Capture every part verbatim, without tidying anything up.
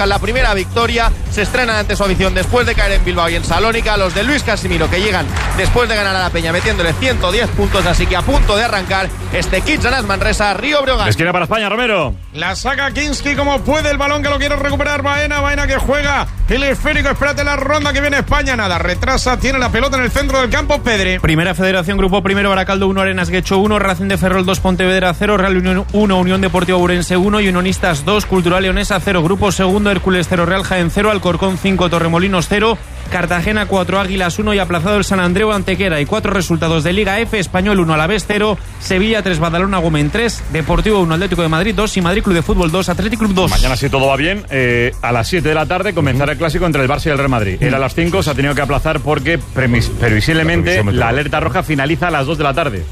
La primera victoria, se estrenan ante su afición después de caer en Bilbao y en Salónica. Los de Luis Casimiro, que llegan después de ganar a la Peña metiéndole ciento diez puntos, así que a punto de arrancar este Kitsanas Manresa Río Breogán. Esquina para España, Romero. La saca Kinski como puede, el balón que lo quiere recuperar Baena, Baena que juega el esférico, espérate la ronda que viene España, nada, retrasa, tiene la pelota en el centro del campo, Pedri. Primera Federación, Grupo Primero, Baracaldo uno, Arenas Guecho uno, Racing de Ferrol dos, Pontevedra cero, Real Unión uno, Unión Deportiva Ourense uno y Unionistas dos, Cultural Leonesa cero. Grupo Segundo, Hércules cero, Real Jaén cero, Alcorcón cinco, Torremolinos cero, Cartagena cuatro, Águilas uno y aplazado el San Andreu Antequera. Y cuatro resultados de Liga F: Español uno, Alavés cero, Sevilla tres, Badalona Gómez tres, Deportivo uno, Atlético de Madrid dos y Madrid Club de Fútbol dos, Atlético Club dos. Mañana, si todo va bien, eh, a las siete de la tarde comenzará el clásico entre el Barça y el Real Madrid. Era a las cinco, se ha tenido que aplazar porque premis, previsiblemente la alerta roja finaliza a las dos de la tarde.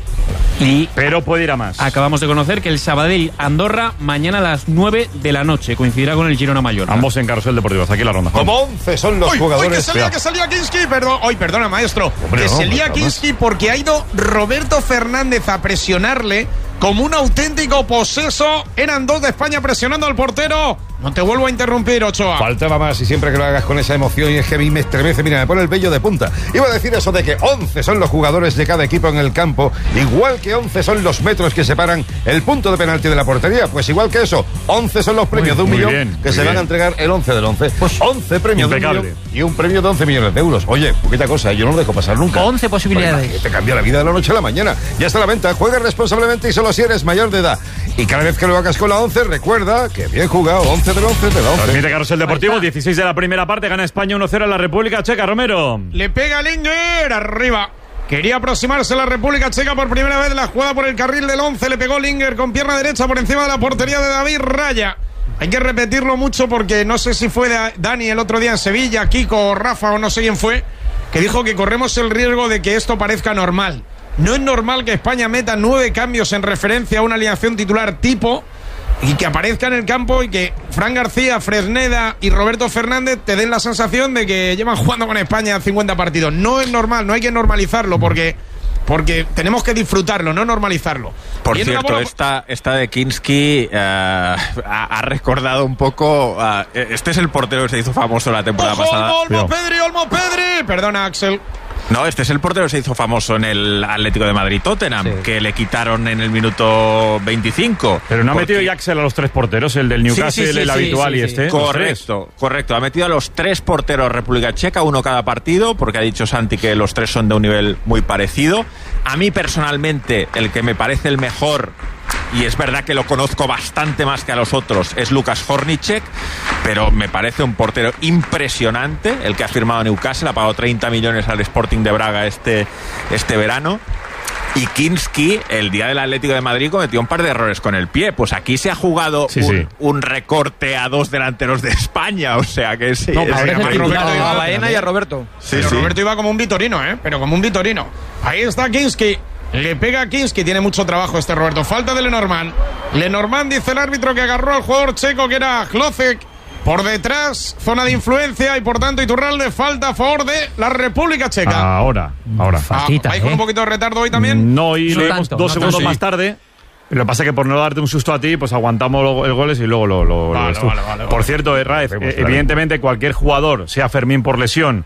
Y pero puede ir a más. Acabamos de conocer que el Sabadell Andorra mañana a las nueve de la noche coincidirá con el Girona Mallorca. Ambos en Carrusel Deportivo. Hasta aquí la ronda. Como once son los uy, jugadores. Uy, que salía, que salía Kinski, perdón. Hoy, perdona, maestro. Hombre, que no, se lía Kinski porque ha ido Roberto Fernández a presionarle como un auténtico poseso. Eran dos de España presionando al portero. No te vuelvo a interrumpir, Ochoa. Faltaba más, y siempre que lo hagas con esa emoción, y es que a mí me estremece, mira, me pone el vello de punta. Iba a decir eso de que once son los jugadores de cada equipo en el campo, igual que once son los metros que separan el punto de penalti de la portería. Pues igual que eso, once son los premios muy, de un millón bien, que se bien. van a entregar el once del once. Pues once premios impecable. de un millón y un premio de once millones de euros. Oye, poquita cosa, yo no lo dejo pasar nunca. once posibilidades. Porque te cambia la vida de la noche a la mañana. Ya está a la venta, juega responsablemente y solo si eres mayor de edad. Y cada vez que lo hagas con la once, recuerda que bien jugado, once del once de la once. Transmite Carrusel Deportivo, dieciséis de la primera parte, gana España uno cero a la República Checa, Romero. Le pega Linger, arriba. Quería aproximarse la República Checa por primera vez, la jugada por el carril del once, le pegó Linger con pierna derecha por encima de la portería de David Raya. Hay que repetirlo mucho porque no sé si fue Dani el otro día en Sevilla, Kiko o Rafa o no sé quién fue, que dijo que corremos el riesgo de que esto parezca normal. No es normal que España meta nueve cambios en referencia a una alineación titular tipo y que aparezca en el campo y que Fran García, Fresneda y Roberto Fernández te den la sensación de que llevan jugando con España cincuenta partidos. No es normal, no hay que normalizarlo porque, porque tenemos que disfrutarlo, no normalizarlo. Por Viene cierto, bola... esta, esta de Kinski uh, ha, ha recordado un poco... Uh, este es el portero que se hizo famoso la temporada ¡Ojo, pasada. Olmo, Olmo Pedri, Olmo Pedri! Perdona, Axel. No, este es el portero que se hizo famoso en el Atlético de Madrid-Tottenham, sí, que le quitaron en el minuto veinticinco. Pero no ha porque... metido Jaxel a los tres porteros, el del Newcastle, sí, sí, sí, el sí, habitual sí, y sí, este. sí. Correcto, correcto. Ha metido a los tres porteros República Checa, uno cada partido, porque ha dicho Santi que los tres son de un nivel muy parecido. A mí personalmente, el que me parece el mejor, y es verdad que lo conozco bastante más que a los otros, es Lukas Hornicek, pero me parece un portero impresionante, el que ha firmado Newcastle, ha pagado treinta millones al Sporting de Braga este, este verano. Y Kinski, el día del Atlético de Madrid, cometió un par de errores con el pie. Pues aquí se ha jugado sí, un, sí. un recorte a dos delanteros de España, o sea que sí. No, es a, Roberto a Baena y a Roberto. Sí, sí. Roberto iba como un Vitorino, ¿eh? Pero como un Vitorino. Ahí está Kinski. Le pega a Kinski, tiene mucho trabajo este Roberto. Falta de Lenormand. Lenormand, dice el árbitro, que agarró al jugador checo que era Klocek. Por detrás, zona de influencia y por tanto Iturralde, falta a favor de la República Checa. Ahora, ahora. Ah, ¿Vais con un poquito de retardo hoy también? No, y no lo vemos dos no segundos tanto, más sí. tarde. Lo que pasa es que por no darte un susto a ti, pues aguantamos el goles y luego lo... lo, vale, lo vale, vale, por vale. cierto, eh, Raef, eh, evidentemente cualquier jugador, sea Fermín por lesión,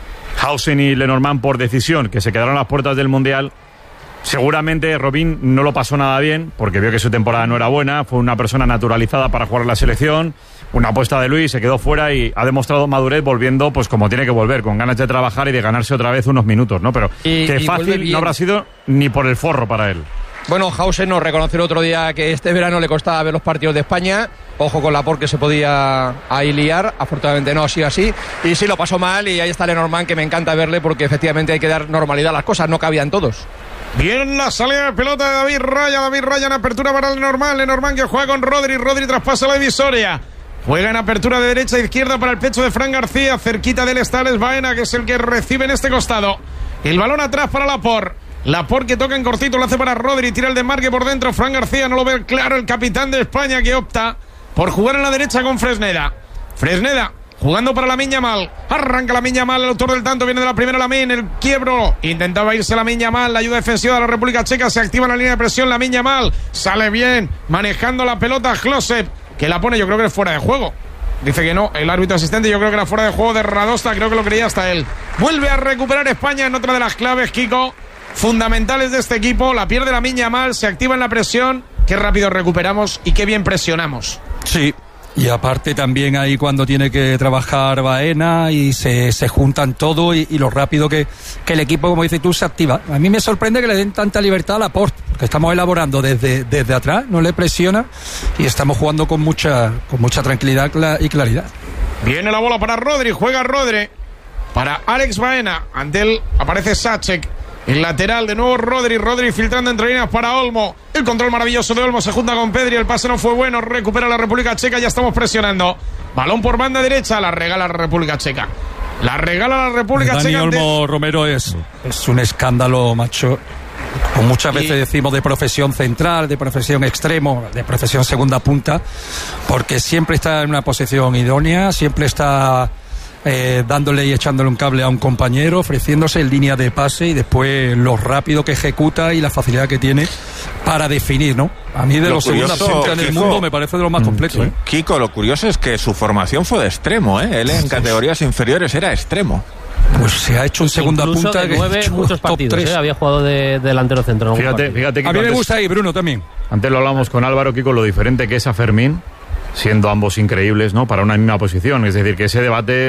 Hausen y Lenormand por decisión, que se quedaron a las puertas del Mundial, seguramente Robin no lo pasó nada bien, porque vio que su temporada no era buena, fue una persona naturalizada para jugar en la selección, una apuesta de Luis, se quedó fuera y ha demostrado madurez volviendo pues como tiene que volver, con ganas de trabajar y de ganarse otra vez unos minutos, ¿no? Pero y, que y fácil no habrá sido ni por el forro para él. Bueno, Hausen nos reconoció el otro día que este verano le costaba ver los partidos de España. Ojo con la por que se podía ahí liar. Afortunadamente no ha sido así. Y sí lo pasó mal y ahí está Lenormand, que me encanta verle porque efectivamente hay que dar normalidad a las cosas. No cabían todos. Bien la salida de pelota de David Raya. David Raya en apertura para Lenormand. Lenormand que juega con Rodri. Rodri traspasa la divisoria. Juega en apertura de derecha a izquierda para el pecho de Fran García. Cerquita del Stales Baena, que es el que recibe en este costado. El balón atrás para Laporte. Laporte que toca en cortito, lo hace para Rodri. Tira el desmarque por dentro. Fran García no lo ve claro. El capitán de España que opta por jugar en la derecha con Fresneda. Fresneda jugando para Lamine Yamal. Arranca Lamine Yamal, el autor del tanto. Viene de la primera Lamine, el quiebro. Intentaba irse Lamine Yamal. La ayuda defensiva de la República Checa. Se activa en la línea de presión. Lamine Yamal sale bien manejando la pelota. Klosep, que la pone, yo creo que es fuera de juego. dice que no, el árbitro asistente, yo creo que era fuera de juego de Radosta, creo que lo creía hasta él. Vuelve a recuperar España en otra de las claves, Kiko, fundamentales de este equipo. La pierde Lamine Yamal, se activa en la presión, qué rápido recuperamos y qué bien presionamos. Sí. Y aparte también ahí cuando tiene que trabajar Baena y se, se juntan todo y, y lo rápido que, que el equipo, como dices tú, se activa. A mí me sorprende que le den tanta libertad a Laporte, porque estamos elaborando desde, desde atrás, no le presiona y estamos jugando con mucha, con mucha tranquilidad y claridad. Viene la bola para Rodri, juega Rodri para Alex Baena, ante él aparece Sacek. El lateral, de nuevo Rodri, Rodri filtrando entre líneas para Olmo. El control maravilloso de Olmo, se junta con Pedri, el pase no fue bueno, recupera la República Checa, ya estamos presionando. Balón por banda derecha, la regala la República Checa. La regala la República Dani Checa. Olmo ante... Romero es, es un escándalo, macho. Como muchas veces y... decimos de profesión central, de profesión extremo, de profesión segunda punta, porque siempre está en una posición idónea, siempre está... Eh, dándole y echándole un cable a un compañero, ofreciéndose en línea de pase y después lo rápido que ejecuta y la facilidad que tiene para definir, ¿no? A mí de lo los segundas puntas en el mundo me parece de lo más completo. Sí. ¿eh? Kiko, lo curioso es que su formación fue de extremo, ¿eh? Él en sí. categorías inferiores era extremo. Pues se ha hecho en segunda Incluso punta de nueve, que muchos partidos, ¿eh? Había jugado de, de delantero centro. Fíjate, fíjate que a mí me antes, gusta ahí, Bruno, también. Antes lo hablamos con Álvaro, Kiko, lo diferente que es a Fermín, siendo ambos increíbles, ¿no? Para una misma posición. Es decir, que ese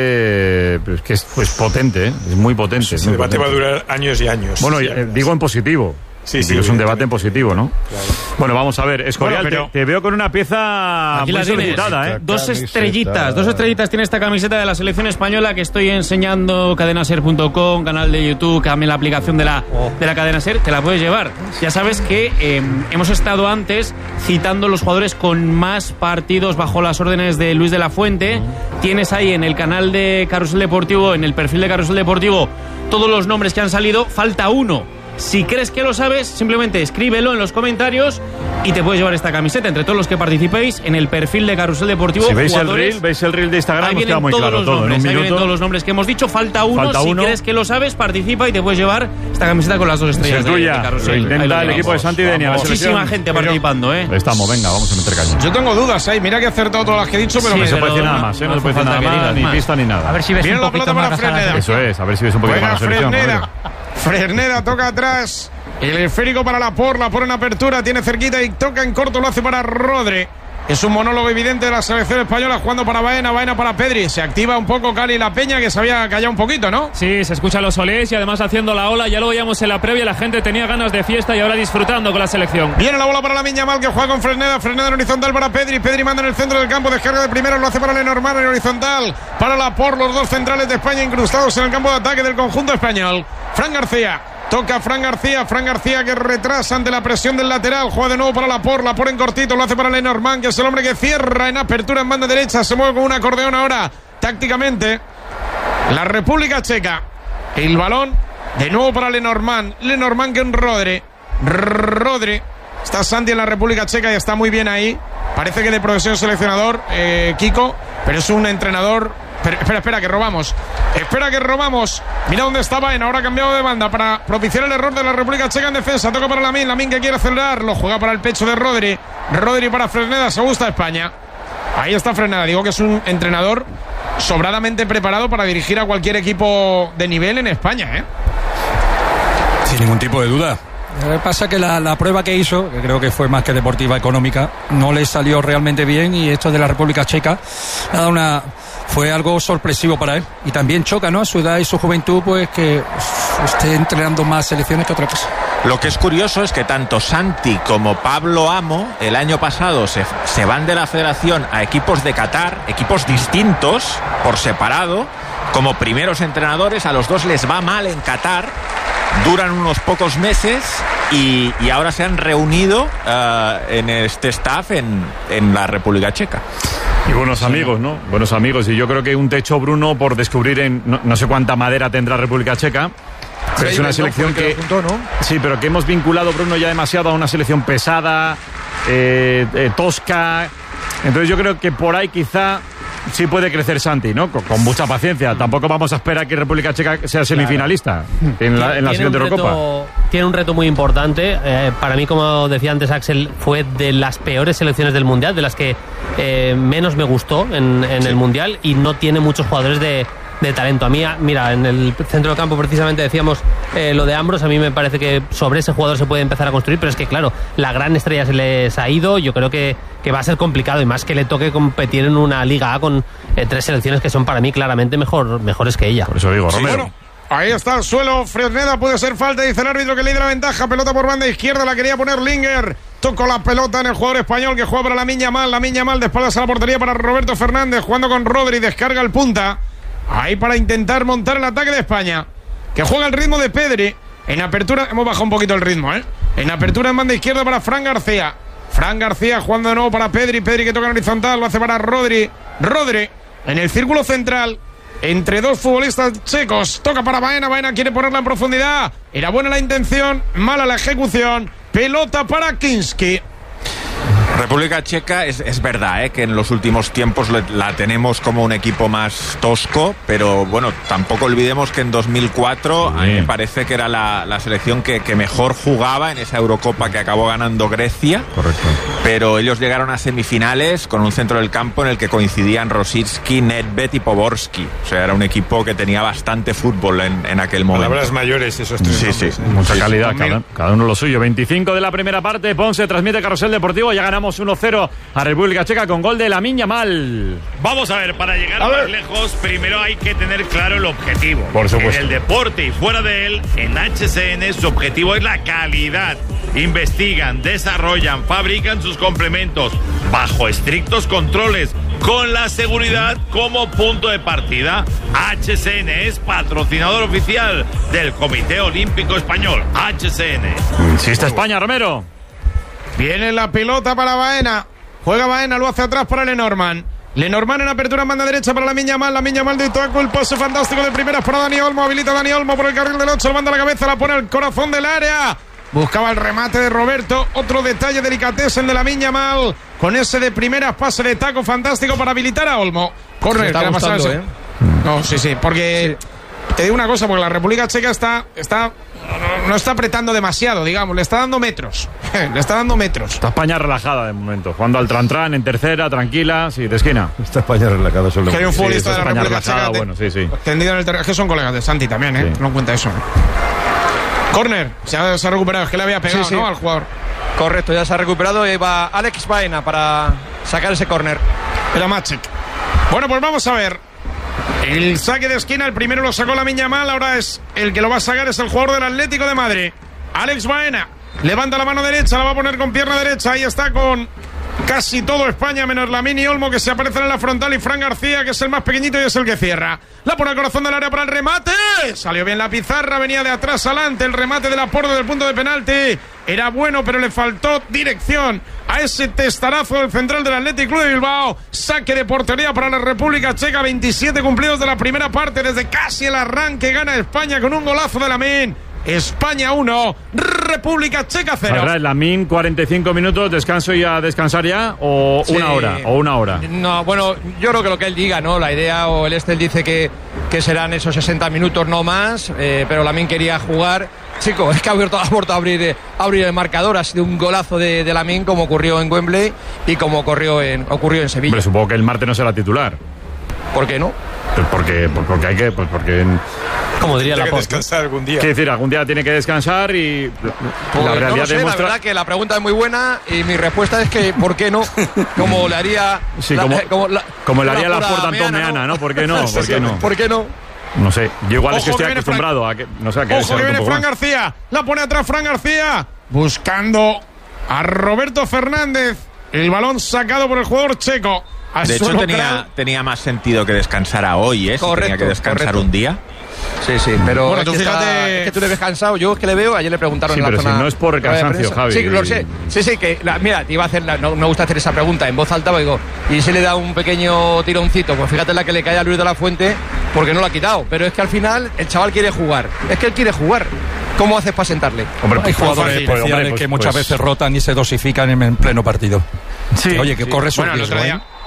debate pues, que es pues, potente, ¿eh? Es muy potente. Ese muy debate potente. va a durar años y años. Bueno, sí, eh, digo en positivo. Sí, sí, digo, es un debate en positivo, ¿no? Claro. Bueno, vamos a ver. Escorial, Bueno, pero... te, te veo con una pieza Aquí muy la tienes. solicitada, ¿eh? Dos Camiseta. estrellitas, dos estrellitas tiene esta camiseta de la selección española que estoy enseñando, cadenaser punto com, canal de YouTube, también la aplicación de la, de la Cadena Ser, que la puedes llevar. Ya sabes que eh, hemos estado antes citando los jugadores con más partidos bajo las órdenes de Luis de la Fuente. Tienes ahí en el canal de Carrusel Deportivo, en el perfil de Carrusel Deportivo, todos los nombres que han salido. Falta uno. Si crees que lo sabes, simplemente escríbelo en los comentarios y te puedes llevar esta camiseta. Entre todos los que participéis en el perfil de Carrusel Deportivo. Si veis jugadores, el reel, veis el reel de Instagram, ahí nos vienen queda muy todos claro los todo. nombres, En un ahí vienen minuto, todos los nombres que hemos dicho. Falta uno. Falta si uno. crees que lo sabes, participa y te puedes llevar esta camiseta con las dos si estrellas es de, tuya, de Carrusel. lo intenta el equipo de Santi Denia. Muchísima gente participando, ¿eh? Estamos, venga, vamos a meter caña. Yo tengo dudas ahí, mira que he acertado todas las que he dicho, pero Sí, me No se pero puede decir nada no- más, ¿eh? no No se puede hace decir nada falta que más, digas ni más. pista ni nada. A ver si ves Viene un la poquito pelota más para a la Fresneda. Eso es, a ver si ves un poquito Juega más la selección. Fresneda. Rodrigo. Fresneda toca atrás. El esférico para la por, la por en apertura, tiene cerquita y toca en corto, lo hace para Rodri. Es un monólogo evidente de la selección española jugando para Baena, Baena para Pedri. Se activa un poco Cali La Peña, que se había callado un poquito, ¿no? Sí, se escucha los olés y además haciendo la ola. Ya lo veíamos en la previa, la gente tenía ganas de fiesta y ahora disfrutando con la selección. Viene la bola para Lamine Yamal, que juega con Fresneda. Fresneda en horizontal para Pedri. Pedri manda en el centro del campo, descarga de primero, lo hace para Lenormand en horizontal. Para la por, los dos centrales de España incrustados en el campo de ataque del conjunto español. Fran García. Toca Fran García, Fran García que retrasa ante la presión del lateral, juega de nuevo para la por, la por en cortito, lo hace para Lenormand, que es el hombre que cierra en apertura en banda derecha, se mueve con un acordeón ahora, tácticamente, la República Checa, el balón, de nuevo para Lenormand, Lenormand que en Rodri, Rodri, está Santi en la República Checa y está muy bien ahí, parece que de profesión seleccionador, eh, Kiko, pero es un entrenador. Pero, espera, espera, que robamos. Espera, que robamos. Mira dónde está Baena. Ahora ha cambiado de banda para propiciar el error de la República Checa en defensa. Toca para Lamine. Lamine que quiere acelerar. Lo juega para el pecho de Rodri. Rodri para Fresneda. Se gusta España. Ahí está Fresneda. Digo que es un entrenador sobradamente preparado para dirigir a cualquier equipo de nivel en España, ¿eh? Sin ningún tipo de duda. Lo que pasa es que la, la prueba que hizo, que creo que fue más que deportiva, económica, no le salió realmente bien y esto de la República Checa ha dado una, fue algo sorpresivo para él. Y también choca, ¿no? A su edad y su juventud, pues que esté entrenando más selecciones que otra cosa. Lo que es curioso es que tanto Santi como Pablo Amo el año pasado se, se van de la federación a equipos de Qatar, equipos distintos, por separado, como primeros entrenadores. A los dos les va mal en Qatar, duran unos pocos meses y, y ahora se han reunido uh, en este staff en, en la República Checa. Y buenos amigos, ¿no? Buenos amigos. Y yo creo que un techo, Bruno, por descubrir en no, no sé cuánta madera tendrá República Checa. Pero es una selección que... Juntó, ¿no? Sí, pero que hemos vinculado, Bruno, ya demasiado a una selección pesada, eh, eh, tosca. Entonces yo creo que por ahí quizá sí puede crecer Santi, ¿no? Con, con mucha paciencia. Tampoco vamos a esperar que República Checa sea semifinalista claro. en la, en la siguiente Eurocopa. Tiene un reto muy importante. Eh, para mí, como decía antes Axel, fue de las peores selecciones del Mundial, de las que eh, menos me gustó en, en sí. el Mundial, y no tiene muchos jugadores de, de talento. A mí, mira, en el centro del campo precisamente decíamos eh, lo de Ambros. A mí me parece que sobre ese jugador se puede empezar a construir, pero es que claro, la gran estrella se les ha ido. Yo creo que, que va a ser complicado, y más que le toque competir en una Liga A con eh, tres selecciones que son para mí claramente mejor, mejores que ella. Por eso digo, Romero. Sí, bueno. Ahí está el suelo, Fresneda, puede ser falta, dice el árbitro que le da la ventaja, pelota por banda izquierda, la quería poner Linger, tocó la pelota en el jugador español que juega para la Miña Mal, la Miña Mal de espaldas a la portería para Roberto Fernández, jugando con Rodri, descarga el punta, ahí para intentar montar el ataque de España, que juega el ritmo de Pedri, en apertura, hemos bajado un poquito el ritmo, ¿eh? En apertura en banda izquierda para Fran García, Fran García jugando de nuevo para Pedri, Pedri que toca en horizontal, lo hace para Rodri, Rodri en el círculo central, entre dos futbolistas checos, toca para Baena, Baena quiere ponerla en profundidad, era buena la intención, mala la ejecución, pelota para Kinski. República Checa es, es verdad ¿eh? que en los últimos tiempos le, la tenemos como un equipo más tosco, pero bueno, tampoco olvidemos que en dos mil cuatro a mí me parece que era la, la selección que, que mejor jugaba en esa Eurocopa que acabó ganando Grecia. Correcto. Pero ellos llegaron a semifinales con un centro del campo en el que coincidían Rosicki, Nedved y Poborski. O sea, era un equipo que tenía bastante fútbol en, en aquel momento. Palabras mayores esos tres sí, nombres, sí. ¿eh? Mucha sí, calidad, sí. cada, cada uno lo suyo. veinticinco de la primera parte, Ponce transmite Carrusel Deportivo, ya ganamos uno cero a República Checa con gol de Lamine Yamal. Vamos a ver, para llegar a más ver. lejos, primero hay que tener claro el objetivo. Por supuesto. En el deporte y fuera de él, en H C N su objetivo es la calidad. Investigan, desarrollan, fabrican sus complementos bajo estrictos controles, con la seguridad como punto de partida. H C N es patrocinador oficial del Comité Olímpico Español. H C N. Insiste España, Romero. Viene la pelota para Baena. Juega Baena, lo hace atrás para Lenormand. Lenormand en apertura en banda derecha para la Miña Mal. La Miña Mal de Itoaco, el pase fantástico de primeras para Dani Olmo. Habilita Dani Olmo por el carril del ocho. Lo manda a la cabeza, la pone al corazón del área. Buscaba el remate de Roberto. Otro detalle delicatessen de la Miña Mal. Con ese de primeras, pase de taco fantástico para habilitar a Olmo. Corre, está gustando, ¿eh? No, sí, sí, porque sí. Te digo una cosa, porque la República Checa está, está no está apretando demasiado, digamos, le está dando metros. Le está dando metros. Está España relajada de momento, jugando al tran-tran en tercera, tranquila, sí, de esquina. Está España relajada solo. Que hay un futbolista sí, de la España República relajada, Checa bueno, sí, sí. tendido en el terreno. Es que son colegas de Santi también, ¿eh? Sí. No cuenta eso. Corner, se ha, se ha recuperado, es que le había pegado, sí, sí. ¿no? Al jugador. Correcto, ya se ha recuperado y va Alex Baena para sacar ese córner. Era Maciek. Bueno, pues vamos a ver. El saque de esquina, el primero lo sacó la Miña Mal, ahora es el que lo va a sacar, es el jugador del Atlético de Madrid. Alex Baena levanta la mano derecha, la va a poner con pierna derecha, ahí está con casi todo España, menos Lamine y Olmo, que se aparecen en la frontal, y Fran García, que es el más pequeñito y es el que cierra. La pone al corazón del área para el remate. Salió bien la pizarra, venía de atrás adelante. El remate de Laporte del punto de penalti era bueno, pero le faltó dirección a ese testarazo del central del Athletic Club de Bilbao. Saque de portería para la República Checa. veintisiete cumplidos de la primera parte. Desde casi el arranque gana España con un golazo de Lamine. España uno, República Checa cero. Lamine, cuarenta y cinco minutos, descanso y a descansar ya, o sí. una hora, o una hora. No, bueno, yo creo que lo que él diga, ¿no? La idea, o el Estel dice que, que serán esos sesenta minutos, no más, eh, pero Lamine quería jugar. Chico, es que ha vuelto, ha vuelto a abrir, abrir el marcador. Ha sido un golazo de, de Lamine, como ocurrió en Wembley y como ocurrió en, ocurrió en Sevilla. Pero supongo que el martes no será titular. ¿Por qué no? Pues porque, porque hay que, pues porque como diría la Tiene que descansar algún día. Quiere decir, algún día tiene que descansar y pues la realidad no lo sé, demuestra. La verdad que la pregunta es muy buena y mi respuesta es que ¿por qué no? Como le haría sí, la, como, como, la, como le haría la Porta Antón Meana, ¿no? ¿Por qué no? ¿Por qué no? ¿Por qué no? No sé, yo igual Ojo es que estoy que acostumbrado Fran... a que no sé a que Ojo que viene Fran García, la pone atrás Fran García, buscando a Roberto Fernández. El balón sacado por el jugador checo. De hecho tenía, tenía más sentido que descansara hoy, ¿eh? Correcto, si tenía que descansar correcto. un día. Sí, sí, pero bueno, es, tú que fíjate... está, es que tú le ves cansado. Yo es que le veo, ayer le preguntaron sí, en la pero zona. Si no es por el cansancio, Javi. Sí, lo sé. Sí, sí, que la, mira, te iba a hacer la, no me gusta hacer esa pregunta en voz alta, digo, y si le da un pequeño tironcito, pues fíjate la que le cae a Luis de la Fuente, porque no lo ha quitado. Pero es que al final el chaval quiere jugar. Es que él quiere jugar. ¿Cómo haces para sentarle? Hombre, hay jugadores fácil, especiales hombre, pues, que muchas pues... veces rotan y se dosifican en, en pleno partido. Sí, que, oye, que sí. corre su bueno, riesgo, el otro día, ¿eh?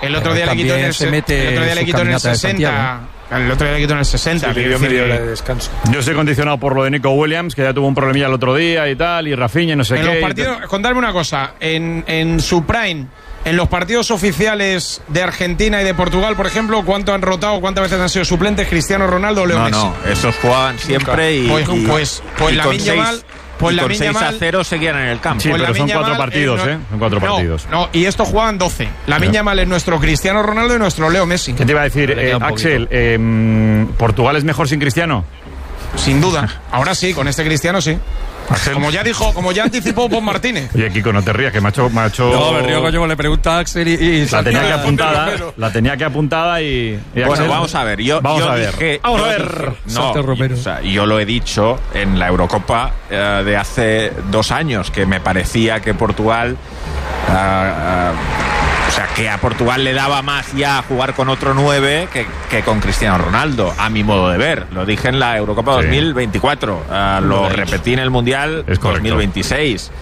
El otro día le quitó en el, se mete el, otro día le quitó en el sesenta. El otro día le quitó en el sesenta. Sí, le dio media hora de descanso. Yo estoy condicionado por lo de Nico Williams, que ya tuvo un problemilla el otro día y tal, y Rafinha, no sé en qué. Los partidos, contarme una cosa, en, en su prime, en los partidos oficiales de Argentina y de Portugal, por ejemplo, ¿cuánto han rotado, cuántas veces han sido suplentes Cristiano Ronaldo o Leo no, Messi? No, esos jugaban siempre y, pues, y, pues, pues y la con Lamine seis, Yamal, pues y la con seis a cero seguían en el campo. Sí, pues pero son Lamine cuatro Yamal, partidos, eh, ¿eh? Son cuatro no, partidos. No, y estos jugaban doce. Lamine Yamal es nuestro Cristiano Ronaldo y nuestro Leo Messi. ¿Qué te iba a decir, eh, Axel? Eh, ¿Portugal es mejor sin Cristiano? Sin duda. Ahora sí, con este Cristiano sí. Axel. Como ya dijo, como ya anticipó Bob Martínez. Oye, Kiko, no te rías, que me ha hecho... Me ha hecho... No, me río coño, le pregunta a Axel y... y la tenía que apuntada, la tenía que apuntada y... y bueno, Axel, vamos a ver. Yo, vamos yo a ver. Dije, vamos yo a ver. Dije, no, o sea, yo lo he dicho en la Eurocopa eh, de hace dos años, que me parecía que Portugal... Uh, uh, o sea, que a Portugal le daba más ya jugar con otro nueve que, que con Cristiano Ronaldo, a mi modo de ver. Lo dije en la Eurocopa sí. dos mil veinticuatro. Uh, lo repetí en el Mundial dos mil veintiséis.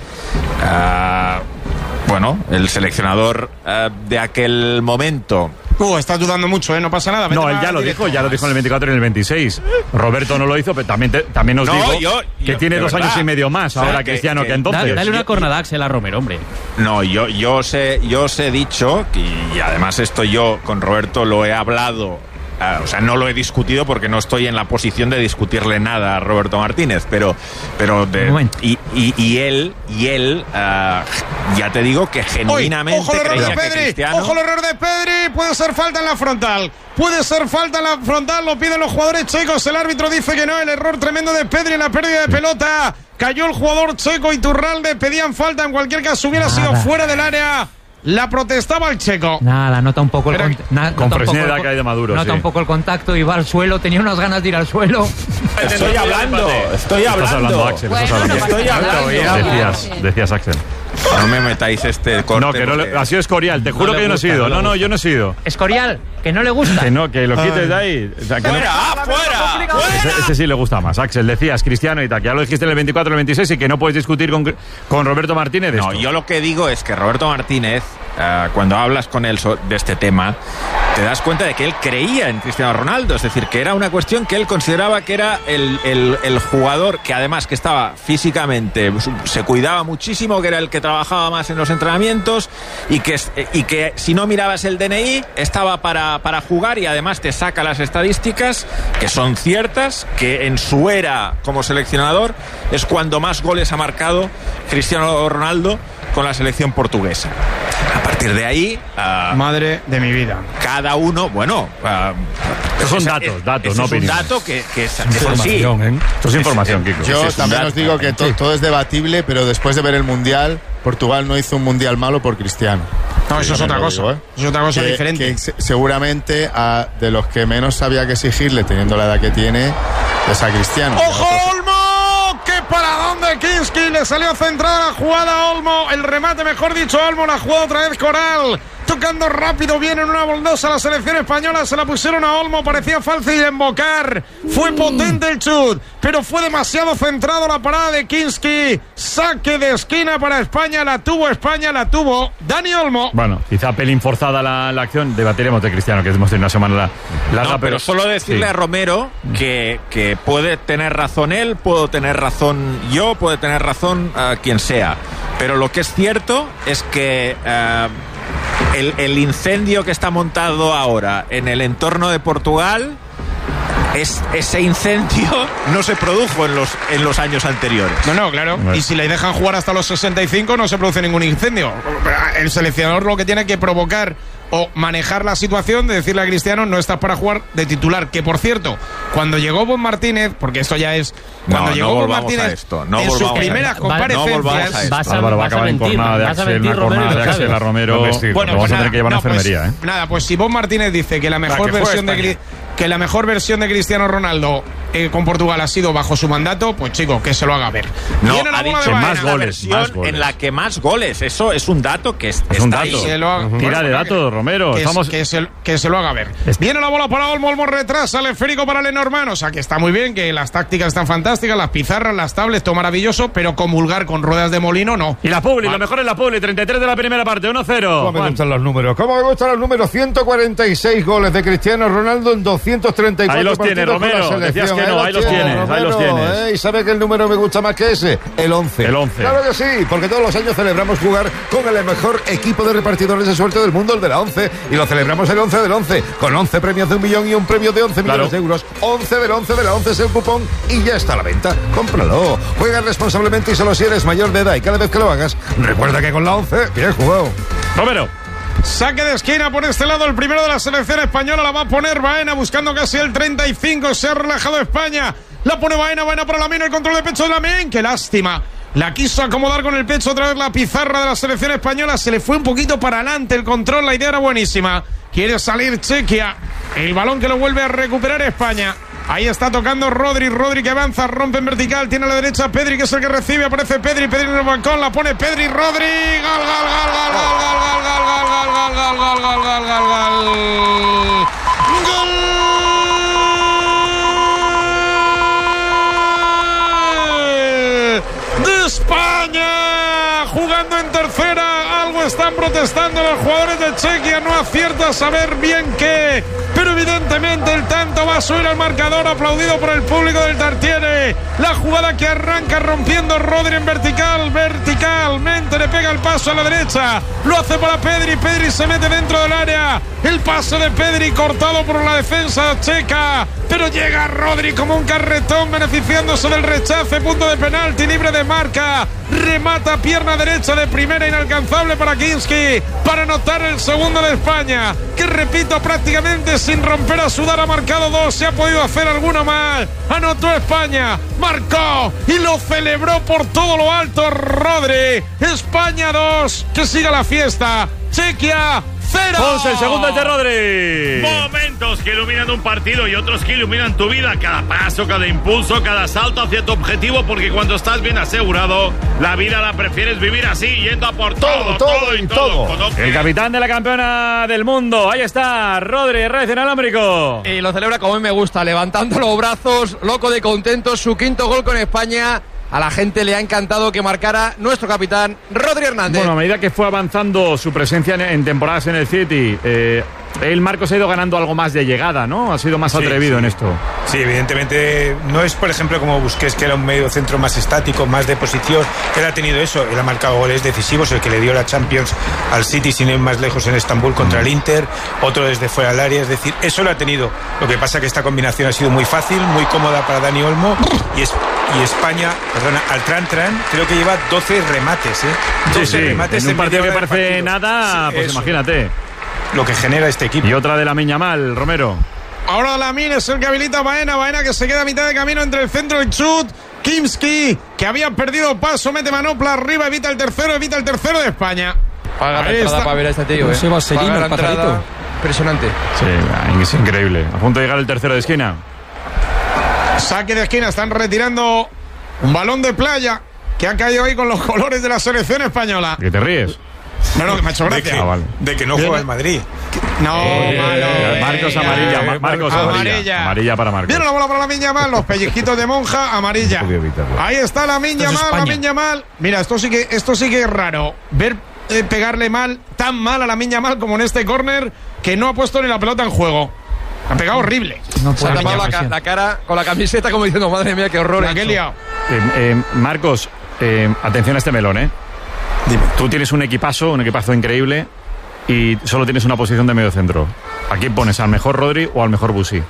Uh, bueno, el seleccionador uh, de aquel momento... Uh, estás dudando mucho, ¿eh? No pasa nada. No, él ya lo dijo, ya lo dijo en el veinticuatro y en el veintiséis. Roberto no lo hizo, pero también, te, también nos no, dijo yo, que yo, tiene dos verdad. años y medio más o sea, ahora que, Cristiano que, que entonces. Dale, dale una cornada a Axel a Romero, hombre. No, yo, yo, os he, yo os he dicho, y además esto yo con Roberto lo he hablado, uh, o sea, no lo he discutido porque no estoy en la posición de discutirle nada a Roberto Martínez, pero, pero de, y, y, y él, y él, uh, ya te digo que genuinamente ojo el error creía de Pedri, que Cristiano... Ojo el error de Pedri, puede ser falta en la frontal. Puede ser falta en la frontal, lo piden los jugadores checos. El árbitro dice que no. El error tremendo de Pedri en la pérdida de pelota. Cayó el jugador checo Iturralde. Pedían falta. En cualquier caso, hubiera Nada. sido fuera del área. La protestaba el checo. Nada, nota un poco el Pero, contacto. Con Fresneda que hay de Maduro. Nota sí. un poco el contacto. Iba al suelo. Tenía unas ganas de ir al suelo. Estoy hablando, estoy hablando. Estás hablando, Axel. Bueno, estás hablando. no Estoy hablando. Decías, decías, Axel. No me metáis este corte. No, que no porque... le, ha sido Escorial, te juro No que yo no he gusta, sido. no No, no, gusta. yo no he sido. Escorial, que no le gusta. Que no, que lo quites de ahí. O sea, que no- ¡Fuera, fuera! Ese, ese sí le gusta más. Axel, decías Cristiano y tal, que ya lo dijiste en el veinticuatro y el veintiséis y que no puedes discutir con, con Roberto Martínez de No, esto. yo lo que digo es que Roberto Martínez, uh, cuando hablas con él so- de este tema, te das cuenta de que él creía en Cristiano Ronaldo. Es decir, que era una cuestión que él consideraba que era el, el, el jugador que además que estaba físicamente, se cuidaba muchísimo, que era el que trabajaba más en los entrenamientos y que, y que si no mirabas el D N I estaba para, para jugar y además te saca las estadísticas que son ciertas, que en su era como seleccionador es cuando más goles ha marcado Cristiano Ronaldo con la selección portuguesa. A partir de ahí, uh, Madre de mi vida. cada uno, bueno, uh, Son es- datos, es- datos, ese no es un opiniones. dato que, que es, que es así. Información, ¿eh? Esto es información, Kiko. Ese Yo es un también dato. os digo que to- todo es debatible, pero después de ver el Mundial, Portugal no hizo un Mundial malo por Cristiano. No, eso es También otra lo cosa. digo, ¿eh? Eso es otra cosa Que- diferente. que se- seguramente a, de los que menos sabía que exigirle, teniendo la edad que tiene, es a Cristiano. ¡Ojo, Olmo! ¡Qué paradón de Kinski! Le salió centrada la jugada a Olmo. El remate, mejor dicho, Olmo. La jugada otra vez Coral. Tocando rápido, viene en una boldosa la selección española. Se la pusieron a Olmo. Parecía fácil de embocar. Fue potente el chut, pero fue demasiado centrado la parada de Kinski. Saque de esquina para España. La tuvo España, la tuvo Dani Olmo. Bueno, quizá pelín forzada la, la acción. Debatiremos de Cristiano, que hemos tenido una semana la- larga. No, pero solo decirle sí. a Romero que, que puede tener razón él, puedo tener razón yo, puede tener razón uh, quien sea. Pero lo que es cierto es que uh, el, el incendio que está montado ahora en el entorno de Portugal, es, ese incendio no se produjo en los, en los años anteriores. No, no, claro. Bueno. Y si le dejan jugar hasta los sesenta y cinco, no se produce ningún incendio. El seleccionador lo que tiene que provocar o manejar la situación de decirle a Cristiano, no estás para jugar de titular. Que, por cierto, cuando llegó Bob Martínez, porque esto ya es... Cuando No, llegó no Bob volvamos Martínez a esto, no en sus volvamos a primeras esto. comparecencias... No volvamos a esto. Vas a, Álvaro va a vas a acabar en mentir, cornada de vas a Axel, mentir, una Romero, y cornada lo de Axel sabes. a Romero. No vestirlo. Bueno, Lo vamos pues a tener nada, que llevar a no, pues, enfermería, ¿eh? Nada, pues si Bob Martínez dice que la mejor que fue versión de España. Cri- que la mejor versión de Cristiano Ronaldo eh, con Portugal ha sido bajo su mandato, pues chico, que se lo haga ver. No, Viene la ha bola dicho de Baena. más goles, más goles. En la que más goles, eso es un dato que es, Es un está dato. ahí. Se lo haga- Tira bueno, de datos, Romero. Que, Estamos... que, se, que se lo haga ver. Viene la bola para Olmo, Olmo retrasa, el esférico para Lenormand. O sea que está muy bien, que las tácticas están fantásticas, las pizarras, las tablets, todo maravilloso, pero comulgar con ruedas de molino no. Y la Publi, lo mejor es la Publi, treinta y tres de la primera parte, uno cero. ¿Cómo me gustan los números? ¿Cómo me gustan los números? ciento cuarenta y seis goles de Cristiano Ronaldo en doscientos treinta y cuatro Ahí los partidos tienes, con la Romero. selección. Decías que no, ahí los tienes, ahí los tienes. ¿eh? ¿Y sabe que el número me gusta más que ese? El once. El once. Claro que sí, porque todos los años celebramos jugar con el mejor equipo de repartidores de suerte del mundo, el de la once, y lo celebramos el once del once, con once premios de un millón y un premio de once millones Claro. de euros. once del once de la once es el cupón y ya está a la venta. Cómpralo. Juega responsablemente y solo si eres mayor de edad, y cada vez que lo hagas, recuerda que con la once, bien jugado. Romero. Saque de esquina por este lado, el primero de la selección española, la va a poner Baena buscando casi el treinta y cinco, se ha relajado España, la pone Baena, Baena para Lamine, el control de pecho de Lamine, qué lástima, la quiso acomodar con el pecho otra vez la pizarra de la selección española, se le fue un poquito para adelante el control, la idea era buenísima, quiere salir Chequia, el balón que lo vuelve a recuperar España. Ahí está tocando Rodri, Rodri que avanza, rompe en vertical, tiene a la derecha Pedri, que es el que recibe, aparece Pedri, Pedri en el balcón, la pone Pedri, Rodri, gol, gol, gol, gol, gol, gol, gol, gol, gol, gol, gol, gol, gol, gol, gol, gol. ¡Gol de España! Jugando en tercera, algo están protestando los jugadores de Chequia, no acierta a saber bien qué, pero evidentemente el tanto va a subir al marcador, aplaudido por el público del Tartiere. La jugada que arranca rompiendo Rodri en vertical, verticalmente le pega el paso a la derecha, lo hace para Pedri, Pedri se mete dentro del área, el pase de Pedri cortado por la defensa checa, pero llega Rodri como un carretón beneficiándose del rechace, punto de penalti, libre de marca, remata pierna derecha de primera, inalcanzable para Kinski, para anotar el segundo de España, que repito, prácticamente sin romper a sudar ha marcado dos, se ha podido hacer alguno más, anotó España, marcó y lo celebró por todo lo alto Rodri. España dos, que siga la fiesta. Chequia cero. Ponce, el segundo es de Rodri. Momentos que iluminan un partido y otros que iluminan tu vida. Cada paso, cada impulso, cada salto hacia tu objetivo, porque cuando estás bien asegurado, la vida la prefieres vivir así, yendo a por todo, todo, todo y todo. todo. El capitán de la campeona del mundo. Ahí está, Rodri, Reyes en alámbrico. Y lo celebra como a mí me gusta, levantando los brazos, loco de contento, su quinto gol con España. A la gente le ha encantado que marcara nuestro capitán Rodri Hernández. Bueno, a medida que fue avanzando su presencia en, en temporadas en el City, eh, el Marcos ha ido ganando algo más de llegada, ¿no? Ha sido más Sí, atrevido sí. en esto. Sí, evidentemente no es, por ejemplo, como Busquets, que era un medio centro más estático, más de posición. Él ha tenido eso, él ha marcado goles decisivos, el que le dio la Champions al City sin ir más lejos en Estambul contra el Inter, otro desde fuera del área, es decir, eso lo ha tenido. Lo que pasa que esta combinación ha sido muy fácil, muy cómoda para Dani Olmo y, es, y España, perdona, al Tran Tran, creo que lleva doce remates, ¿eh? Sí, doce sí, remates en un partido que media hora de parece partido. nada, Sí, pues eso. imagínate. Lo que genera este equipo. Y otra de la Miñamal, Romero. Ahora Lamine es el que habilita a Baena, Baena que se queda a mitad de camino entre el centro y el chut. Kimski, que había perdido paso, mete manopla arriba, evita el tercero, evita el tercero de España. Paga la Ahí entrada está. para ver a este tío, ¿eh? Se va seguindo Paga la el pajarito. entrada. Impresionante. Sí, es increíble. A punto de llegar el tercero de esquina. Saque de esquina, están retirando un balón de playa que ha caído ahí con los colores de la selección española. ¿Que te ríes? No, no, que me ha hecho De gracia. que, Ah, vale. de que no juega en Madrid. No, Eh, malo. Marcos venga. amarilla, Ma- Marcos amarilla. Amarilla. Amarilla para Marcos. Viene la bola para la Miña Mal, los pellizquitos de monja, amarilla. No podía evitarlo. Ahí está la Miña Esto es Mal, la España. Miña Mal. Mira, esto sí que, esto sí que es raro. Ver eh, pegarle mal, tan mal a la Miña Mal como en este córner, que no ha puesto ni la pelota en juego. Ha pegado horrible. No Se ha puede tapado la, presión. ca- la cara con la camiseta como diciendo, madre mía, qué horror. La he que he hecho". liado. Eh, eh, Marcos, eh, atención a este melón, ¿eh? Dime. Tú tienes un equipazo, un equipazo increíble y solo tienes una posición de medio centro. ¿A quién pones? ¿Al mejor Rodri o al mejor Busi?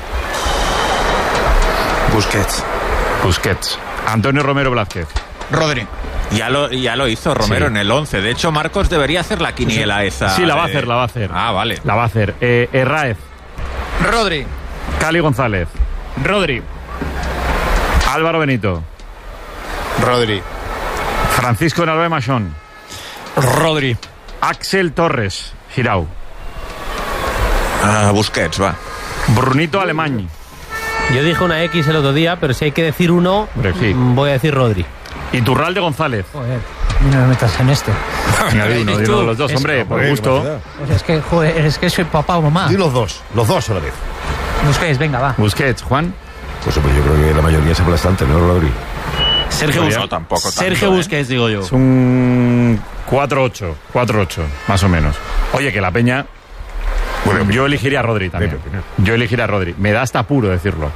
Busquets. Busquets. Antonio Romero Blázquez. Rodri. Ya lo, ya lo hizo Romero Sí. en el once. De hecho, Marcos debería hacer la quiniela esa. Sí, la va a de- hacer, la va a hacer. Ah, vale. La va a hacer. Eh, Herráez, Rodri. Cali González, Rodri. Álvaro Benito, Rodri. Francisco Nalvé Machón, Rodri. Axel Torres, Girau, Ah, Busquets, va. Brunito Alemany, Yo dije una X el otro día, pero si hay que decir uno, Hombre, sí. voy a decir Rodri. Y Turralde González. Joder, no me metas en esto. Venga, di uno, di uno de los dos, hombre, por gusto. Pues es que, joder, es que soy papá o mamá. Di los dos, los dos a la vez. Busquets, venga, va. Busquets, Juan. Pues hombre, yo creo que la mayoría es aplastante, ¿no, Rodri? No, Sergio Busquets. tampoco Sergio tanto, ¿eh? Busquets, digo yo. Es un cuatro ocho, cuatro ocho, más o menos. Oye, que la Peña... Bueno, yo elegiría a Rodri también. Yo elegiría a Rodri. Me da hasta apuro decirlo.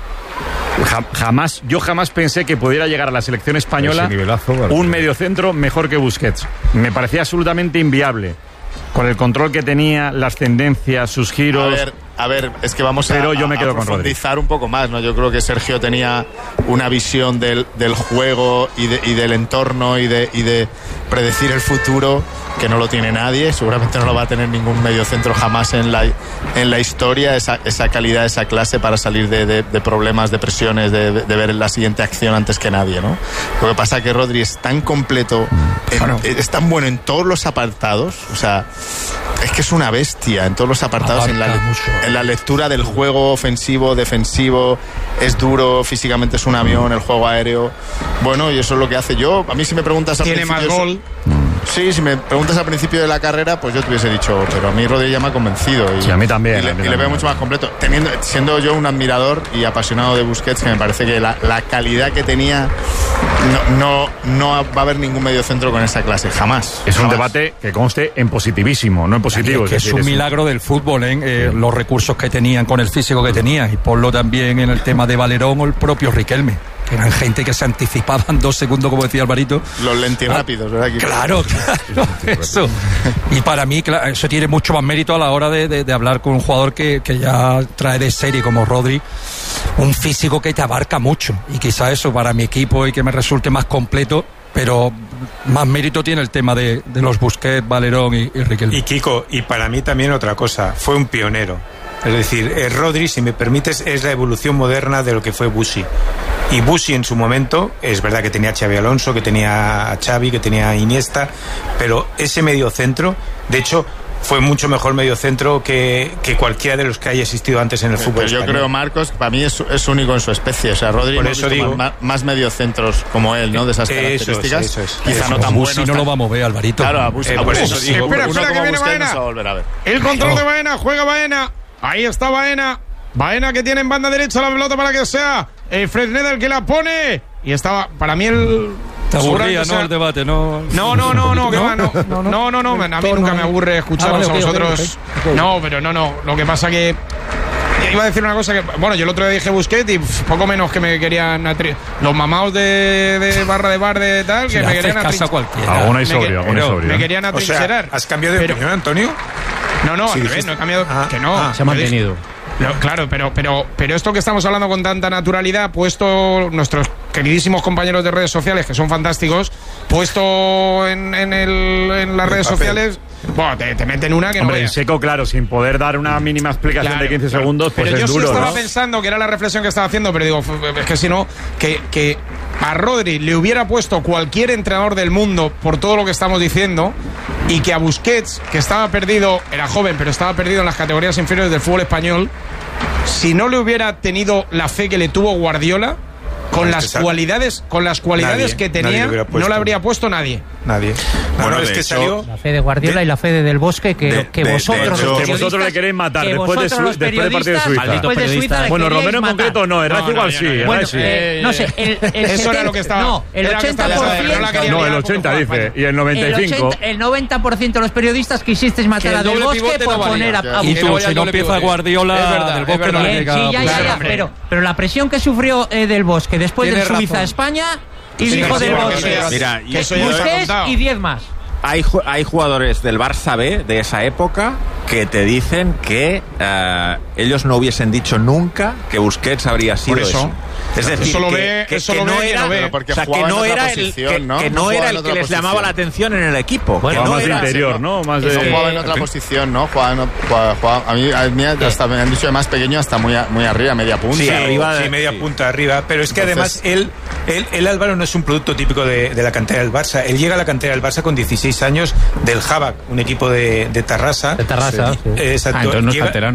Ja- jamás, yo jamás pensé que pudiera llegar a la selección española Ese nivelazo, vale. un mediocentro mejor que Busquets. Me parecía absolutamente inviable. Con el control que tenía, las tendencias, sus A giros... ver, a ver, es que vamos a, Pero yo me quedo a con Rodri. profundizar un poco más, ¿no? Yo creo que Sergio tenía una visión del, del juego y, de, y del entorno y de, y de predecir el futuro que no lo tiene nadie, seguramente no lo va a tener ningún mediocentro jamás en la, en la historia, esa, esa calidad, esa clase para salir de, de, de problemas, de presiones, de, de ver la siguiente acción antes que nadie, ¿no? Lo que pasa es que Rodri es tan completo, en- es tan bueno en todos los apartados, o sea, es que es una bestia en todos los apartados, en la, Abarca le- mucho. en la lectura del juego ofensivo, defensivo, es duro, físicamente es un avión, el juego aéreo, bueno, y eso es lo que hace. Yo, a mí si me preguntas al Tiene más principio, gol. Sí, si me preguntas al principio de la carrera, pues yo te hubiese dicho, pero a mí Rodri ya me ha convencido. Y, Sí, a mí también, Y le, a mí y le también. veo mucho más completo. Teniendo, siendo yo un admirador y apasionado de Busquets, que me parece que la, la calidad que tenía, no, no, no va a haber ningún mediocentro con esa clase, jamás. Es un jamás. debate que conste en positivísimo, no en positivo. Es que es decir, un milagro del fútbol, ¿eh? Eh, los recursos que tenían con el físico que tenían. Y ponlo también en el tema de Valerón o el propio Riquelme, que eran gente que se anticipaban dos segundos, como decía Alvarito. Los lentirrápidos, ¿verdad? Claro, claro, eso. Y para mí, claro, eso tiene mucho más mérito a la hora de, de- de hablar con un jugador que, que ya trae de serie como Rodri, un físico que te abarca mucho. Y quizá eso para mi equipo y que me resulte más completo, pero más mérito tiene el tema de, de los Busquets, Valerón y, y Riquelme. Y Kiko, y para mí también otra cosa, fue un pionero. Es decir, eh, Rodri, si me permites, es la evolución moderna de lo que fue Busi. Y Busi en su momento, es verdad que tenía a Xavi Alonso, que tenía a Xavi, que tenía a Iniesta, pero ese mediocentro, de hecho, fue mucho mejor mediocentro que, que cualquiera de los que haya existido antes en el fútbol Pero yo español. creo, Marcos, para mí es, es único en su especie. O sea, Rodri Por hemos eso visto digo- más, más mediocentros como él, ¿no? De esas Eso es, características. eso es. Quizá Eso no es. tan Busi buenos. no tan- lo va a mover, Alvarito. Claro, a Busi, Eh, a por Busi eso sí, digo, Espera, uno espera, que como viene Busquets Baena. no se va a volver a ver. El control de Baena, juega Baena. Ahí está Baena. Baena que tiene en banda derecha la pelota para que sea eh, Fresneda el que la pone. Y estaba, para mí el... Te aburría, seguramente ¿no? sea- El debate, ¿no? No, no, no, no, que va, no, no, no, no, no, a mí nunca me aburre escucharos Ah, vale, a ok, ok, vosotros. ok, ok. No, pero no, no, lo que pasa que iba a decir una cosa que, bueno, yo el otro día dije Busquets y pf, poco menos que me querían atri- los mamaos de, de barra de bar de tal, que Si me le querían haces caso a atrincherar. cualquiera. Alguna y Me que- sobrio, alguna y pero sobrio. me querían O sea, atrincherar. ¿has cambiado de Pero- opinión, Antonio? No, no, Sí, al revés, dijiste- no he cambiado. Ah, que no, ah, Se ha yo dije- mantenido. No, claro, pero, pero, pero esto que estamos hablando con tanta naturalidad, puesto nuestros queridísimos compañeros de redes sociales, que son fantásticos, puesto en, en, el- en las redes papel. sociales, bueno, te, te meten una que no Hombre, en veas. seco, claro, sin poder dar una mínima explicación Claro, de quince claro. segundos, pues pero es yo duro, sí estaba ¿no? pensando que era la reflexión que estaba haciendo, pero digo, f- es que si no, que, que a Rodri le hubiera puesto cualquier entrenador del mundo por todo lo que estamos diciendo, y que a Busquets, que estaba perdido, era joven, pero estaba perdido en las categorías inferiores del fútbol español, si no le hubiera tenido la fe que le tuvo Guardiola, con Es las que sa- cualidades, con las cualidades Nadie, que nadie tenía, le hubiera no puesto. le habría puesto nadie. Nadie. No, Bueno, no, es de que hecho- salió... La fe de Guardiola De- y la fe de Del Bosque que, de- que de- de vosotros hecho- los Que periodistas, vosotros le queréis matar que después de vosotros Su- los después del partido de periodistas, Suiza. después de Malditos Suiza le Bueno, queríais Romero en matar. concreto no, era No, no, igual ya sí, no, ya era Bueno, sí. eh, no sé, el, el Eso era lo que estaba- No, el era lo que estaba- ochenta por ciento. no la quería No, el mirar ochenta como dice, España. y el noventa y cinco. El, ochenta, el noventa por ciento de los periodistas quisisteis matar Que a el Del doble Bosque pivote por no valía. poner a, a Y Que tú, no vaya si el no doble empieza pivote. Guardiola, Es verdad, Del es Bosque no verdad. le Bien, llega. sí, ya, ya, Claro, ya, hombre. pero, pero la presión que sufrió eh, Del Bosque después Tienes de Suiza a razón. España y Sí, dijo sí, Del porque Bosque, eso ya- Mira, que eso ya nos ha Busquets contado. y diez más. Hay, ju- hay jugadores del Barça B de esa época que te dicen que eh, ellos no hubiesen dicho nunca que Busquets habría sido Por eso. eso. Es decir, Eso lo que, ve- que- eso que lo no ve quien era, lo ve. Pero porque o sea, que jugaba en no otra era el posición, que, ¿no? que No no jugaba era en el otra que les llamaba posición. la atención en el equipo. Bueno, que no más de era- interior, ¿no? Más de... No jugaba en otra posición, ¿no? Jugaba en, ot- jugaba- jugaba- a mí, a mí hasta me han dicho de más pequeño hasta muy, a- muy arriba, media punta. Sí, o- arriba de- Sí, media sí. punta arriba, pero es que Entonces- además él, él, él Álvaro no es un producto típico de, de la cantera del Barça. Él llega a la cantera del Barça con dieciséis años del Jabak, un equipo de, de Tarrasa. De Tarrasa, sí. Eh, exacto. Ah, entonces no es Llega- canterano.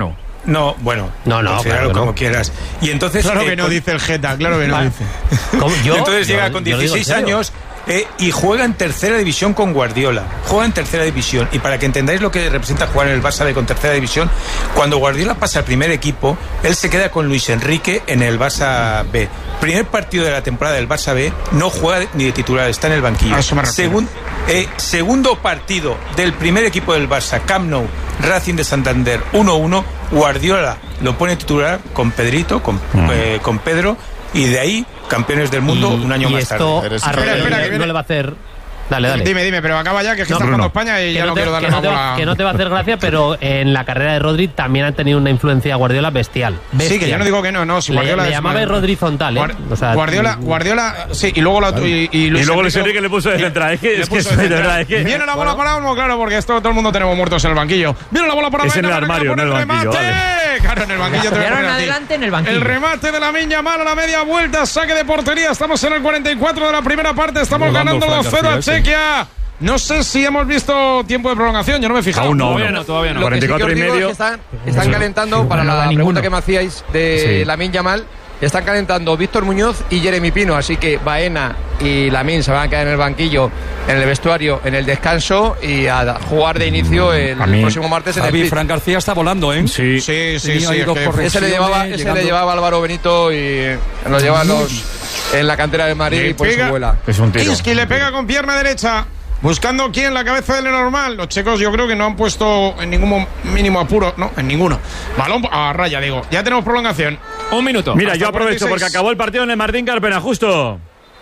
No, bueno, no, no, claro, como no. quieras. Y entonces claro eh, que no con... dice el Geta, claro que no dice. ¿Yo? Entonces yo, llega con yo dieciséis años eh, y juega en tercera división con Guardiola. Juega en tercera división. Y para que entendáis lo que representa jugar en el Barça B con tercera división, cuando Guardiola pasa al primer equipo, él se queda con Luis Enrique en el Barça B. Primer partido de la temporada del Barça B, no juega ni de titular, está en el banquillo. Segun, eh, segundo partido del primer equipo del Barça, Camp Nou, Racing de Santander, uno uno, Guardiola lo pone titular con Pedrito, con, mm. eh, con Pedro, y de ahí campeones del mundo y, un año y más esto tarde. A Rodri espera, espera, no le va a hacer... Dale, dale. Dime, dime, pero acaba ya, que es que no, está Bruno. jugando España y que ya no, no te, quiero darle que no más te va, bola. que no te va a hacer gracia, pero en la carrera de Rodri también han tenido una influencia Guardiola bestial. bestial. Sí, que yo no digo que no, no. Si Guardiola le, le es llamaba mal. Rodri Zontal, ¿eh? Guard- o sea, Guardiola, Guardiola, sí, y luego, la, y, y, Luis y luego Enrique, Luis Enrique le puso de central. Es que, es que de, de verdad, es que... Viene la bola bueno. para Olmo, claro, porque esto todo el mundo tenemos muertos en el banquillo. Viene la bola para Es en el armario, no en el banquillo. Vale. Claro, en el banquillo te voy a poner adelante en el banquillo. El remate de Lamine Yamal a la media vuelta, saque de portería. Estamos en el cuarenta y cuatro de la primera parte. Estamos ganando dos cero a Chequia. No sé si hemos visto tiempo de prolongación, yo no me he fijado. Aún no, todavía no, no, todavía no. Lo que sí que os cuarenta y cuatro y digo medio. es que están, están calentando, para la pregunta que me hacíais de Sí. Lamine Yamal, están calentando Víctor Muñoz y Jeremy Pino, así que Baena y Lamine se van a quedar en el banquillo, en el vestuario, en el descanso y a jugar de inicio el A mí, próximo martes en el Javi, Split. Fran García está volando, ¿eh? Sí, sí, sí. Tenía sí ahí dos es que Ese le llevaba, ese le llevaba Álvaro Benito y lo lleva los, en la cantera de Madrid Le y por pega- eso vuela. Es un tiro. Inski le pega con pierna derecha. Buscando quién, la cabeza del normal. Los checos yo creo que no han puesto en ningún mo- mínimo apuro. No, en ninguno. Balón a raya, digo. Ya tenemos prolongación. Un minuto. Mira, Hasta yo aprovecho cuarenta y seis. porque acabó el partido en el Martín Carpena, justo.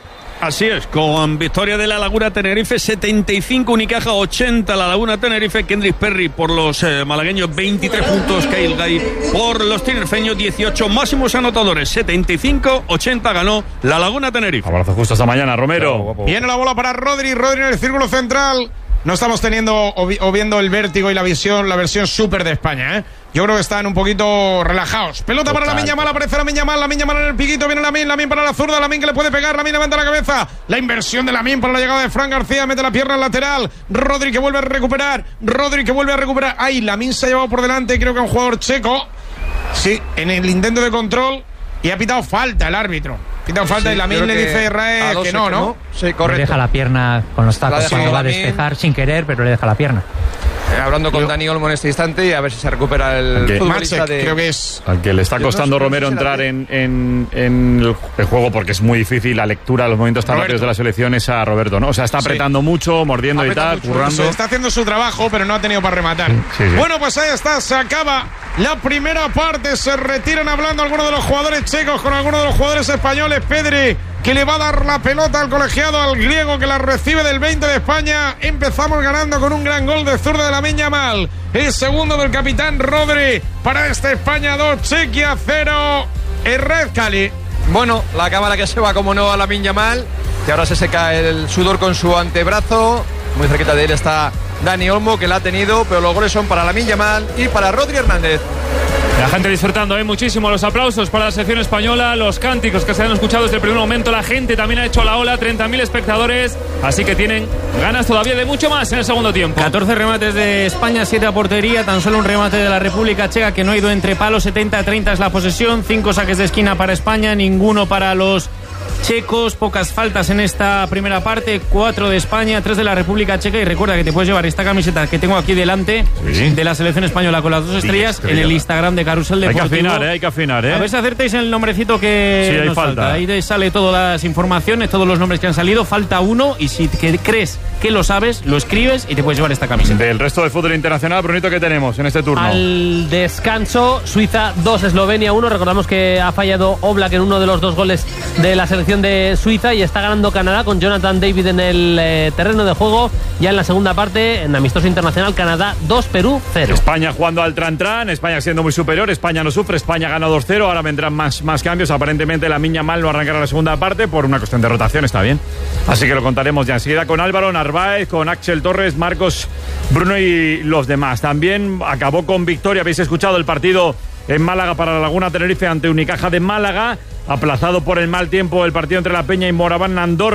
Así es, con victoria de la Laguna Tenerife, setenta y cinco, Unicaja ochenta, la Laguna Tenerife, Kendrick Perry por los eh, malagueños, veintitrés puntos, Kyle Gay por los tinerfeños, dieciocho, máximos anotadores, setenta y cinco ochenta ganó la Laguna Tenerife. Abrazo justo hasta mañana, Romero. Viene la bola para Rodri. Rodri en el círculo central. No estamos teniendo o, vi- o viendo el vértigo y la visión, la versión súper de España, ¿eh? Yo creo que están un poquito relajados. Pelota para la Miña Mal, aparece la Miña Mal, la Miña Mal en el piquito, viene la Min, la Min para la zurda, la Min que le puede pegar, la Min levanta la cabeza. La inversión de la Min para la llegada de Fran García, mete la pierna en lateral. Rodri que vuelve a recuperar, Rodri que vuelve a recuperar. Ay, la Min se ha llevado por delante, creo que un jugador checo. Sí, en el intento de control y ha pitado falta el árbitro. Pitado falta Sí, y la Min creo le que dice a a Israel dos que no, que ¿no? no. Sí, Le correcto. deja la pierna con los La ha tacos dejado cuando va a Lamine. despejar sin querer, pero le deja la pierna. Eh, hablando con Dani Olmo en este instante y a ver si se recupera el ¿Qué? futbolista Maciek, de... creo que es. Al que le está Yo no costando sé, Romero no sé si la entrar ve. en, en, en el, el juego porque es muy difícil la lectura, los movimientos tan Roberto. rápidos de la selección es a Roberto, ¿no? O sea, está Sí. apretando mucho, mordiendo Aprieta y tal, mucho, currando. eso, está haciendo su trabajo, pero no ha tenido para rematar. Sí, sí. Bueno, pues ahí está, se acaba la primera parte. Se retiran hablando algunos de los jugadores checos con algunos de los jugadores españoles. Pedri, que le va a dar la pelota al colegiado, al griego, que la recibe del veinte de España. Empezamos ganando con un gran gol de zurda de la Miña Mal. El segundo del capitán Rodri para este España dos, Chequia cero. El Red Cali. Bueno, la cámara que se va como no a la Miña Mal, que ahora se seca el sudor con su antebrazo. Muy cerquita de él está Dani Olmo, que la ha tenido, pero los goles son para la Miña Mal y para Rodri Hernández. La gente disfrutando, ¿eh? Muchísimo. Los aplausos para la selección española, los cánticos que se han escuchado desde el primer momento. La gente también ha hecho la ola, treinta mil espectadores. Así que tienen ganas todavía de mucho más en el segundo tiempo. catorce remates de España, siete a portería, tan solo un remate de la República Checa que no ha ido entre palos, setenta a treinta es la posesión, cinco saques de esquina para España, ninguno para los checos, pocas faltas en esta primera parte, cuatro de España, tres de la República Checa. Y recuerda que te puedes llevar esta camiseta que tengo aquí delante, Sí. de la selección española con las dos estrellas, en el Instagram de Carrusel Hay que Deportivo. afinar, ¿eh? Hay que afinar, ¿eh? A ver si acertáis el nombrecito que Sí, hay nos falta. falta. Ahí te sale todas las informaciones, todos los nombres que han salido. Falta uno y si que crees que lo sabes, lo escribes y te puedes llevar esta camiseta. Del resto de fútbol internacional, Brunito, ¿qué tenemos en este turno? Al descanso, Suiza dos, Eslovenia uno. Recordamos que ha fallado Oblak en uno de los dos goles de la selección de Suiza y está ganando Canadá con Jonathan David en el eh, terreno de juego. Ya en la segunda parte, en amistoso internacional, Canadá dos, Perú cero. España jugando al tran-tran, España siendo muy superior, España no sufre, España gana dos cero, ahora vendrán más, más cambios, aparentemente la Miña Mal no arrancará la segunda parte por una cuestión de rotación, está bien, así que lo contaremos ya enseguida con Álvaro Narváez, con Axel Torres, Marcos, Bruno y los demás. También acabó con victoria, habéis escuchado el partido en Málaga para la Laguna Tenerife ante Unicaja de Málaga, aplazado por el mal tiempo el partido entre La Peña y Moraván Andorra.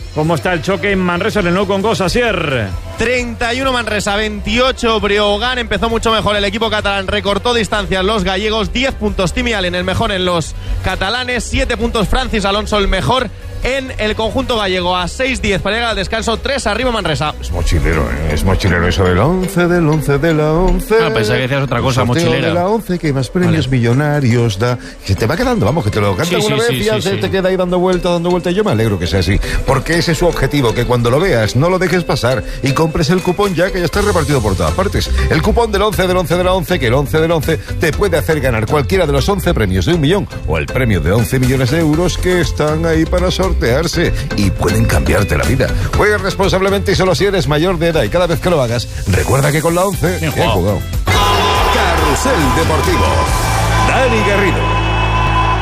¿Cómo está el choque en Manresa, el nuevo con Gosasier? treinta y uno Manresa, veintiocho Breogán. Empezó mucho mejor el equipo catalán, recortó distancias los gallegos. diez puntos Timi Allen, el mejor en los catalanes. siete puntos Francis Alonso, el mejor en el conjunto gallego. A seis diez para llegar al descanso. tres arriba Manresa. Es mochilero, ¿eh? Es mochilero eso del once, del once, de la once. Ah, pensaba que decías otra cosa, el sorteo mochilera. de la once, que más premios vale. millonarios da. Que te va quedando, vamos, que te lo cantan sí, una sí, vez sí, y ya sí, se sí. te queda ahí dando vuelta, dando vuelta. Y yo me alegro que sea así. Porque ese es su objetivo, que cuando lo veas no lo dejes pasar y compres el cupón ya, que ya está repartido por todas partes. El cupón del once, del once, de la once, que el once del once te puede hacer ganar cualquiera de los once premios de un millón o el premio de once millones de euros que están ahí para sortearse y pueden cambiarte la vida. Juega responsablemente y solo si eres mayor de edad, y cada vez que lo hagas, recuerda que con la once, bien jugado. Carrusel Deportivo. Dani Garrido.